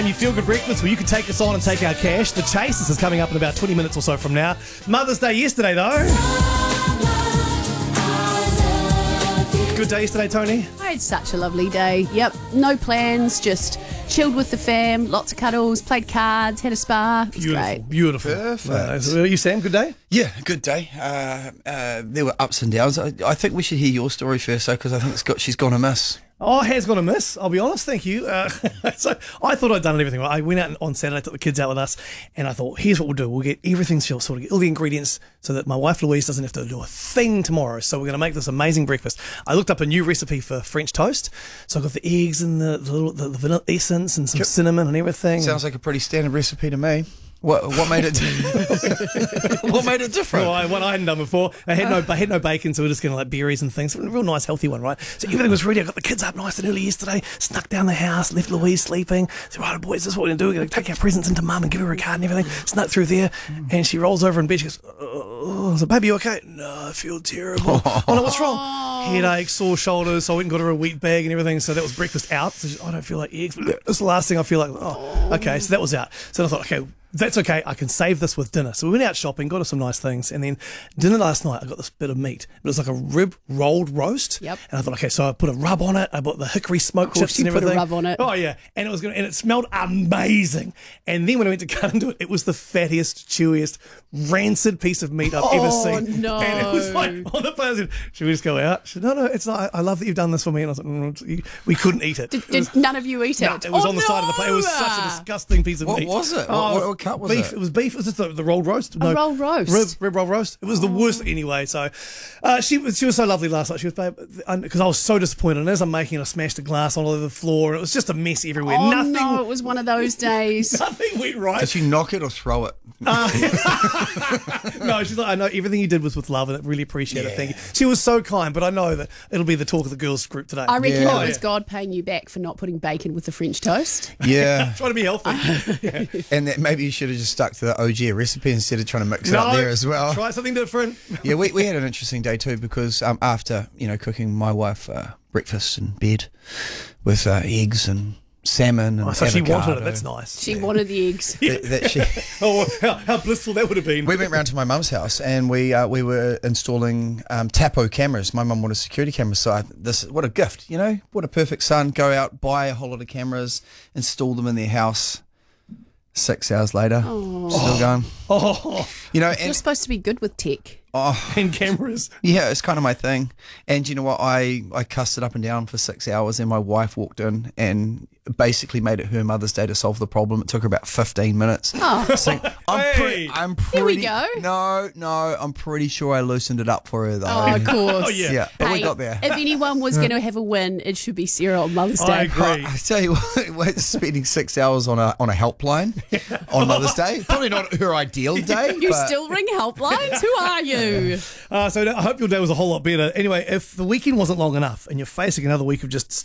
You feel good breakfast where you can take us on and take our cash. The Chase, this is coming up in about 20 minutes or so from now. Mother's Day yesterday, though. Good day yesterday, Tony. I had such a lovely day. Yep, no plans, just chilled with the fam, lots of cuddles, played cards, had a spa. It was great. Beautiful. Perfect. You, Sam, good day? Yeah, good day. There were ups and downs. I think we should hear your story first, though, because I think she's gone amiss. Oh, has gone amiss. I'll be honest, thank you. So I thought I'd done everything right. I went out on Saturday, took the kids out with us, and I thought, here's what we'll do. We'll get everything sort of get all the ingredients so that my wife Louise doesn't have to do a thing tomorrow. So we're going to make this amazing breakfast. I looked up a new recipe for French toast. So I got the eggs and the vanilla essence and some cinnamon and everything. Sounds like a pretty standard recipe to me. What made it? What made it different? Well, what I hadn't done before, I had no bacon, so we're just going to like berries and things. A real nice, healthy one, right? So everything was ready. I got the kids up nice and early yesterday, snuck down the house, left Louise sleeping. Said, right, boys, this is what we're going to do. We're going to take our presents into mum and give her a card and everything. Snuck through there, and she rolls over in bed. She goes, oh. I said, baby, you okay? No, I feel terrible. Oh, no, what's wrong? Headache, sore shoulders. So I went and got her a wheat bag and everything. So that was breakfast out. So she, I don't feel like eggs. That's the last thing I feel like. Oh, okay. So that was out. So I thought, okay, that's okay. I can save this with dinner. So we went out shopping, got us some nice things, and then dinner last night, I got this bit of meat. It was like a rib rolled roast. Yep. And I thought, okay, so I put a rub on it. I bought the hickory smoked chips and everything. Put a rub on it. Oh yeah, and it was good, and it smelled amazing. And then when I went to cut into it, it was the fattiest, chewiest, rancid piece of meat I've ever seen. No. And it was like on the plate. I said, should we just go out? She said, no, it's not. I love that you've done this for me. And I was like, we couldn't eat it. Did none of you eat it? No, it was on the side of the plate. It was such a disgusting piece of meat. What was it? Oh, what cut was beef. it? It was beef. It was just the rolled roast. A rolled roast? Rib rolled roast. It was the worst anyway. So she was so lovely last night. She was, babe, because I was so disappointed. And as I'm making it, I smashed a glass all over the floor. And it was just a mess everywhere. Oh, Nothing. no, it was one of those days. Nothing went right. Did she knock it or throw it? No, she's like, I know everything you did was with love, and I really appreciate it. Thank you. She was so kind, but I know that it'll be the talk of the girls' group today. I reckon Yeah. it was God paying you back for not putting bacon with the French toast. Yeah. Trying to be healthy. And that maybe you should have just stuck to the OG recipe instead of trying to mix it up there as well. Try something different. Yeah, we had an interesting day too because after cooking my wife breakfast in bed with eggs and salmon and So she avocado. wanted it. That's nice. She wanted the eggs. That she, Oh, how blissful that would have been. we went round to my mum's house and we were installing Tapo cameras. My mum wanted security cameras, so what a gift, what a perfect son. Go out, buy a whole lot of cameras, install them in their house. 6 hours later, still going. Oh, You're And supposed to be good with tech. and cameras. yeah, it's kind of my thing. And you know what? I cussed it up and down for 6 hours, and my wife walked in and basically made it her Mother's Day to solve the problem. It took her about 15 minutes. Oh, So I'm pretty. Here we go. No, I'm pretty sure I loosened it up for her though. of course. Oh, yeah. Yeah, but we Hey, got there. If anyone was going to have a win, it should be Sarah on Mother's Day. I agree. I tell you what, we're spending 6 hours on a helpline on Mother's Day. Probably not her ideal day. You but still ring helplines? Who are you? So I hope your day was a whole lot better. Anyway, if the weekend wasn't long enough and you're facing another week of just